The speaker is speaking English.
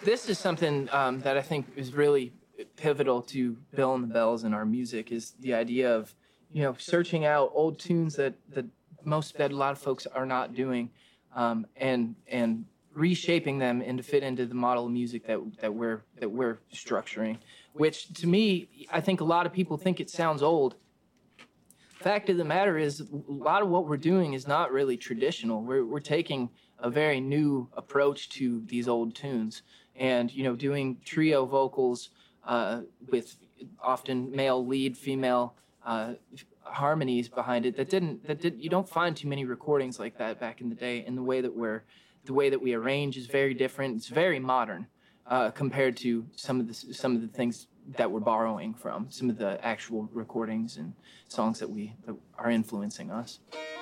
This is something that I think is really pivotal to Bill and the Bells and our music, is the idea of, searching out old tunes that a lot of folks are not doing, and reshaping them and to fit into the model of music that we're structuring. Which, to me, I think a lot of people think it sounds old. Fact of the matter is, a lot of what we're doing is not really traditional. We're taking a very new approach to these old tunes, and doing trio vocals with often male lead, female harmonies behind it. You don't find too many recordings like that back in the day. And the way that we arrange is very different. It's very modern compared to some of the things that we're borrowing from, some of the actual recordings and songs that are influencing us.